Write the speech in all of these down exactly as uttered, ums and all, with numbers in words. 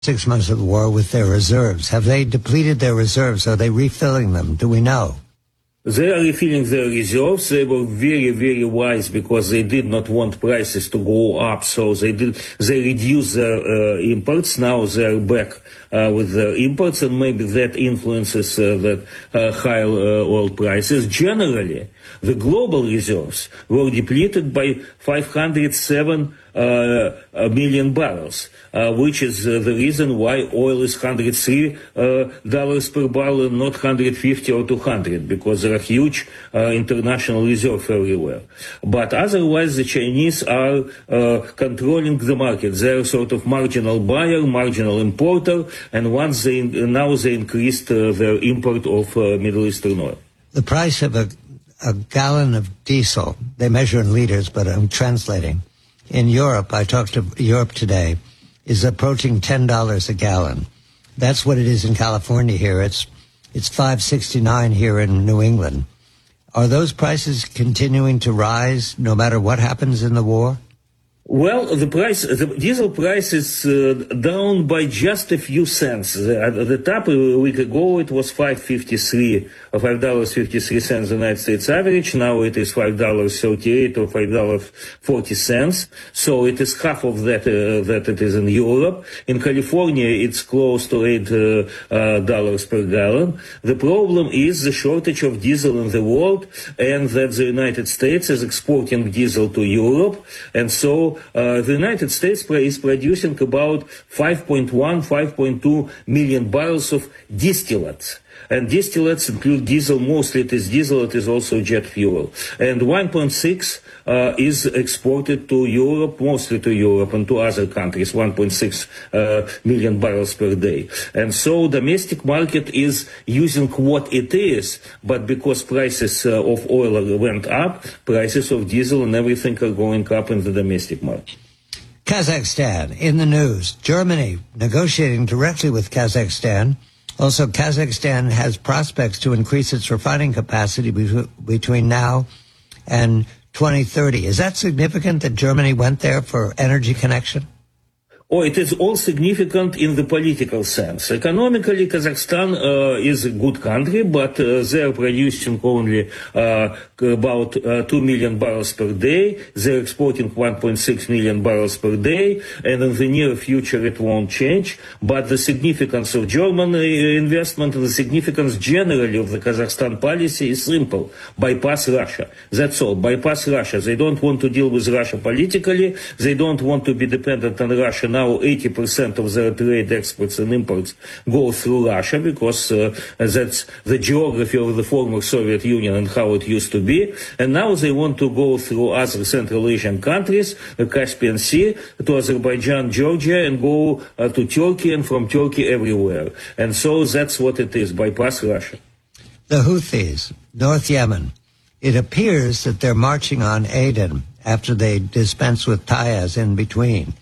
six months of the war with their reserves. Have they depleted their reserves? Are they refilling them? Do we know? They are refilling their reserves. They were very, very wise because they did not want prices to go up. So they did, they reduced their uh, imports. Now they're back uh, with their imports, and maybe that influences uh, that uh, higher uh, oil prices. Generally, the global reserves were depleted by five hundred seven uh, million barrels, uh, which is uh, the reason why oil is one hundred three dollars uh, per barrel and not one hundred fifty or two hundred, because there are huge uh, international reserves everywhere. But otherwise, the Chinese are uh, controlling the market. They're sort of marginal buyer, marginal importer, and once they now they increased uh, their import of uh, Middle Eastern oil. The price of a, a gallon of diesel, they measure in liters, but I'm translating. In Europe, I talked to Europe today, is approaching ten dollars a gallon. That's what it is in California here. It's it's five sixty-nine here in New England. Are those prices continuing to rise no matter what happens in the war? Well, the price, the diesel price is uh, down by just a few cents. At the top, a week ago, it was five fifty-three, or five dollars fifty-three cents, the United States average. Now it is five dollars thirty-eight or five dollars forty cents. So it is half of that uh, that it is in Europe. In California, it's close to eight uh, uh, dollars per gallon. The problem is the shortage of diesel in the world, and that the United States is exporting diesel to Europe, and so Uh, the United States is producing about five point one, five point two million barrels of distillates. And distillates include diesel. Mostly it is diesel, it is also jet fuel. And one point six uh, is exported to Europe, mostly to Europe and to other countries, one point six uh, million barrels per day. And so domestic market is using what it is, but because prices uh, of oil went up, prices of diesel and everything are going up in the domestic market. Kazakhstan, in the news. Germany negotiating directly with Kazakhstan. Also, Kazakhstan has prospects to increase its refining capacity be- between now and twenty thirty. Is that significant that Germany went there for energy connection? Oh, it is all significant in the political sense. Economically, Kazakhstan uh, is a good country, but uh, they are producing only uh, about uh, two million barrels per day. They're exporting one point six million barrels per day, and in the near future it won't change. But the significance of German investment and the significance generally of the Kazakhstan policy is simple. Bypass Russia. That's all. Bypass Russia. They don't want to deal with Russia politically. They don't want to be dependent on Russia now. Now eighty percent of their trade, exports and imports go through Russia because uh, that's the geography of the former Soviet Union and how it used to be. And now they want to go through other Central Asian countries, the Caspian Sea, to Azerbaijan, Georgia, and go uh, to Turkey, and from Turkey everywhere. And so that's what it is, bypass Russia. The Houthis, North Yemen. It appears that they're marching on Aden after they dispense with Taiz in between.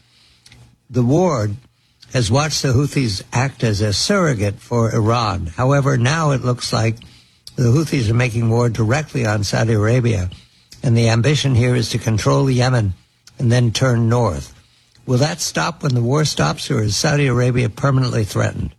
The war has watched the Houthis act as a surrogate for Iran. However, now it looks like the Houthis are making war directly on Saudi Arabia, and the ambition here is to control Yemen and then turn north. Will that stop when the war stops, or is Saudi Arabia permanently threatened?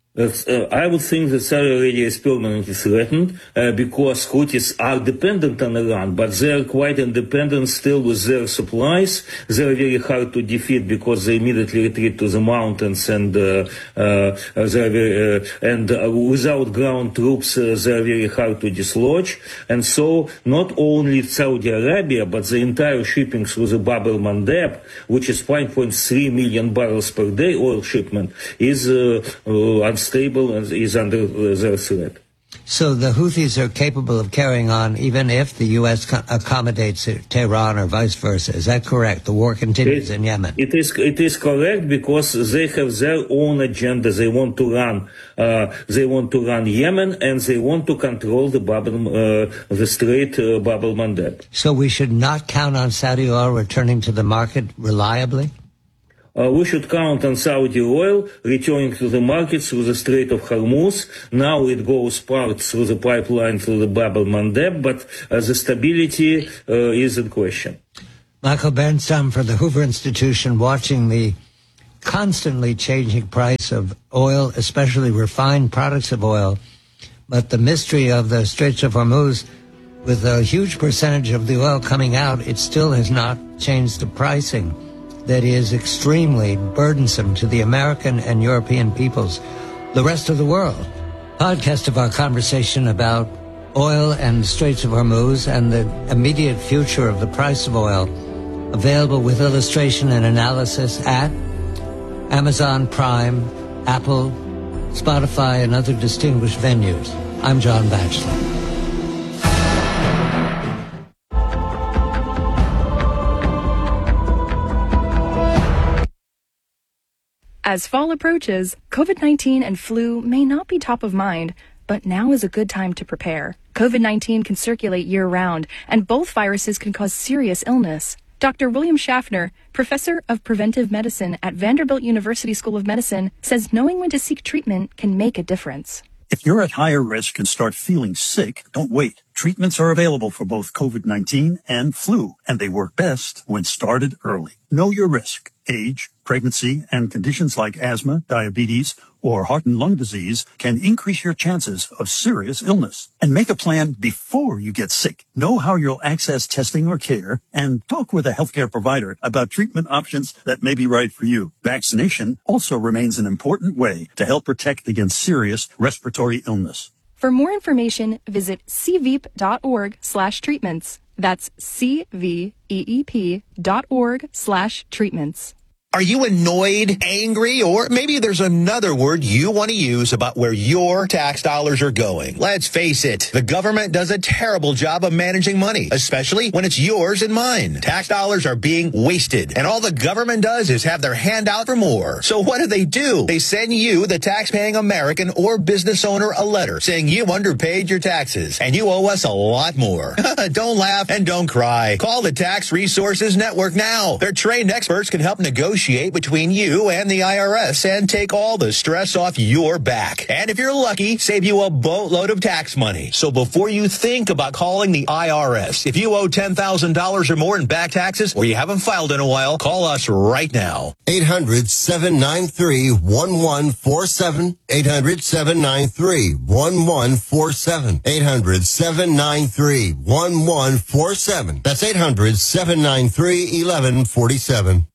Uh, I would think that Saudi Arabia is permanently threatened uh, because Houthis are dependent on Iran, but they are quite independent still with their supplies. They are very hard to defeat because they immediately retreat to the mountains, and uh, uh, they are very, uh, and uh, without ground troops, uh, they are very hard to dislodge. And so not only Saudi Arabia, but the entire shipping through the Bab el-Mandeb, which is five point three million barrels per day oil shipment, is uh, uh, stable and is under uh, their threat. So the Houthis are capable of carrying on even if the U S co- accommodates Tehran or vice versa. Is that correct? The war continues it, in Yemen. It is it is correct because they have their own agenda. They want to run uh, they want to run Yemen, and they want to control the Bab uh, the Strait uh, Bab el-Mandeb. So we should not count on Saudi oil returning to the market reliably? Uh, we should count on Saudi oil returning to the market through the Strait of Hormuz. Now it goes part through the pipeline through the Bab el-Mandeb, but uh, the stability uh, is in question. Michael Bernstein for the Hoover Institution, watching the constantly changing price of oil, especially refined products of oil. But the mystery of the Straits of Hormuz, with a huge percentage of the oil coming out, it still has not changed the pricing that is extremely burdensome to the American and European peoples, the rest of the world. Podcast of our conversation about oil and the Straits of Hormuz and the immediate future of the price of oil, available with illustration and analysis at Amazon Prime, Apple, Spotify, and other distinguished venues. I'm John Batchelor. As fall approaches, COVID nineteen and flu may not be top of mind, but now is a good time to prepare. COVID nineteen can circulate year-round, and both viruses can cause serious illness. Doctor William Schaffner, professor of preventive medicine at Vanderbilt University School of Medicine, says knowing when to seek treatment can make a difference. If you're at higher risk and start feeling sick, don't wait. Treatments are available for both COVID nineteen and flu, and they work best when started early. Know your risk, age, pregnancy, and conditions like asthma, diabetes, or heart and lung disease can increase your chances of serious illness. And make a plan before you get sick. Know how you'll access testing or care, and talk with a healthcare provider about treatment options that may be right for you. Vaccination also remains an important way to help protect against serious respiratory illness. For more information, visit cveep.org slash treatments. That's C-V-E-E-P dot org slash treatments. Are you annoyed, angry, or maybe there's another word you want to use about where your tax dollars are going? Let's face it, the government does a terrible job of managing money, especially when it's yours and mine. Tax dollars are being wasted, and all the government does is have their hand out for more. So what do they do? They send you, the tax-paying American or business owner, a letter saying you underpaid your taxes, and you owe us a lot more. Don't laugh and don't cry. Call the Tax Resources Network now. Their trained experts can help negotiate between you and the I R S and take all the stress off your back. And if you're lucky, save you a boatload of tax money. So before you think about calling the I R S, if you owe ten thousand dollars or more in back taxes or you haven't filed in a while, call us right now. eight hundred, seven nine three, one one four seven. eight hundred, seven nine three, one one four seven. eight hundred, seven nine three, one one four seven. That's eight hundred, seven nine three, one one four seven.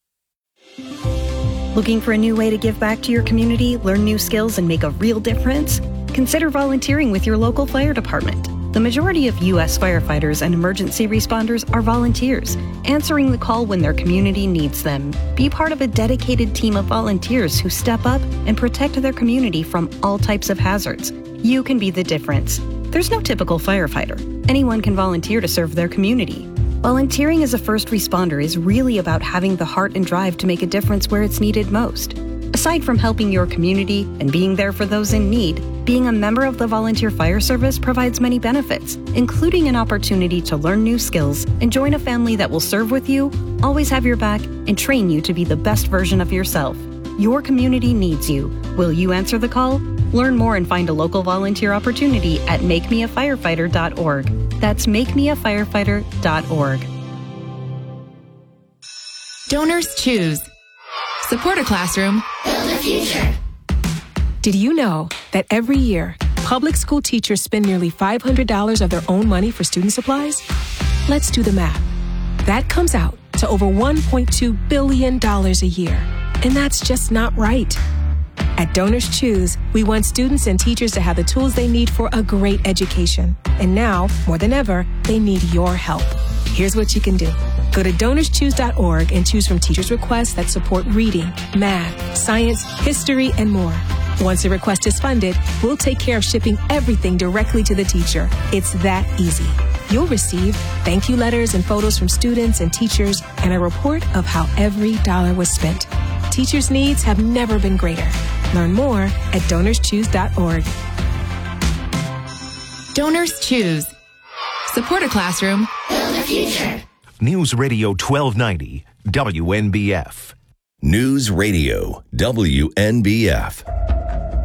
Looking for a new way to give back to your community, learn new skills, and make a real difference? Consider volunteering with your local fire department. The majority of U S firefighters and emergency responders are volunteers, answering the call when their community needs them. Be part of a dedicated team of volunteers who step up and protect their community from all types of hazards. You can be the difference. There's no typical firefighter. Anyone can volunteer to serve their community. Volunteering as a first responder is really about having the heart and drive to make a difference where it's needed most. Aside from helping your community and being there for those in need, being a member of the Volunteer Fire Service provides many benefits, including an opportunity to learn new skills and join a family that will serve with you, always have your back, and train you to be the best version of yourself. Your community needs you. Will you answer the call? Learn more and find a local volunteer opportunity at make me a firefighter dot org. That's make me a firefighter dot org. Donors choose. Support a classroom. Build a future. Did you know that every year, public school teachers spend nearly five hundred dollars of their own money for student supplies? Let's do the math. That comes out to over one point two billion dollars a year. And that's just not right. At Donors Choose, we want students and teachers to have the tools they need for a great education. And now, more than ever, they need your help. Here's what you can do. Go to donors choose dot org and choose from teachers' requests that support reading, math, science, history, and more. Once a request is funded, we'll take care of shipping everything directly to the teacher. It's that easy. You'll receive thank you letters and photos from students and teachers and a report of how every dollar was spent. Teachers' needs have never been greater. Learn more at donors choose dot org. Donors Choose. Support a classroom. Build a future. News Radio twelve ninety, W N B F. News Radio, W N B F.